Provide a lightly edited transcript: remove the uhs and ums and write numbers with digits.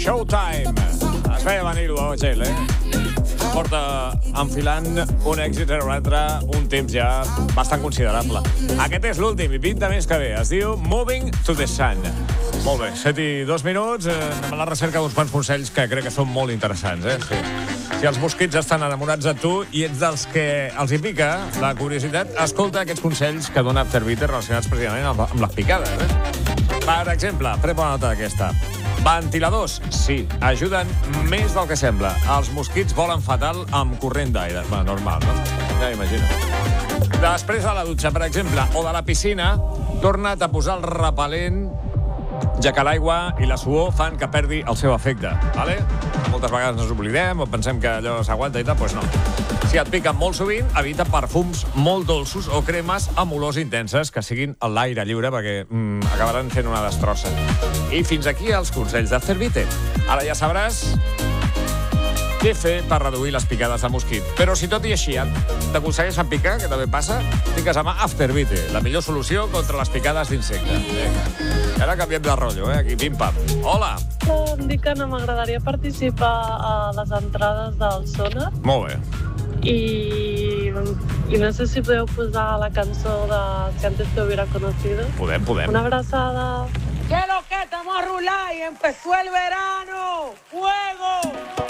Showtime. Es veia venir-ho, Txell, Porta enfilant un èxit rere l'altre un temps ja bastant considerable. Aquest és l'últim i pinta més que bé. Es diu Moving to the Sun. Molt bé, 7 i 2 minuts. Anem a la recerca d'uns quants consells que crec que són molt interessants, Sí. Si els mosquits estan enamorats de tu i ets dels que els hi pica la curiositat, escolta aquests consells que dona Afterbeat relacionats precisament amb les picades, Per exemple, pren bona nota d'aquesta. Ventiladors, sí, ajuden més del que sembla. Els mosquits volen fatal amb corrent d'aire. Normal, no? Ja m'imagino. Després de la dutxa, per exemple, o de la piscina, torna't a posar el repel·lent, ja que l'aigua i la suor fan que perdi el seu efecte, vale? Moltes vegades ens oblidem o pensem que allò s'aguanta i tal, doncs no. Si et piquen molt sovint, evita perfums molt dolços o cremes amb olors intenses que siguin a l'aire lliure perquè acabaran fent una destrossa. I fins aquí els consells d'Afterbeat. Ara ja sabràs què fer per reduir les picades de mosquit. Però si tot i així t'aconsegueixen picar, que també passa, fiques a mà Afterbeat, la millor solució contra les picades d'insecte. I ara canviem de rotllo, aquí, pim-pam. Hola! Em dic Anna, m'agradaria participar a les entrades del Sonar. Molt bé. I no sé si podeu posar la cançó de Si antes te hubiera conocido. Podem. Una abraçada. ¿Qué es lo que? Estamos a rular y empezó el verano. ¡Fuego!